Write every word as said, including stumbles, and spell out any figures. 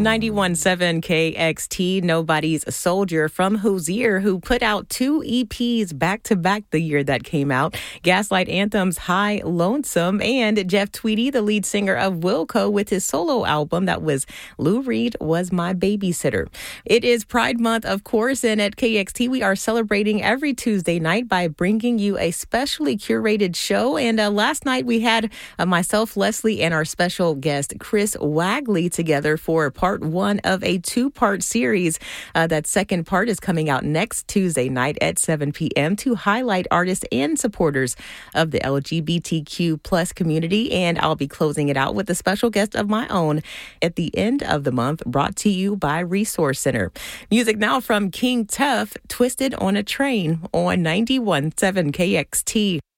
ninety-one point seven K X T, Nobody's Soldier from Hozier, who put out two E Ps back-to-back the year that came out. Gaslight Anthem's High Lonesome, and Jeff Tweedy, the lead singer of Wilco, with his solo album that was Lou Reed Was My Babysitter. It is Pride Month, of course, and at K X T we are celebrating every Tuesday night by bringing you a specially curated show. And uh, last night we had uh, myself, Leslie, and our special guest, Chris Wagley, together for part one of a two-part series. Uh, that second part is coming out next Tuesday night at seven p.m. to highlight artists and supporters of the L G B T Q plus community. And I'll be closing it out with a special guest of my own at the end of the month, brought to you by Resource Center. Music now from King Tuff, Twisted on a Train on ninety-one point seven K X T.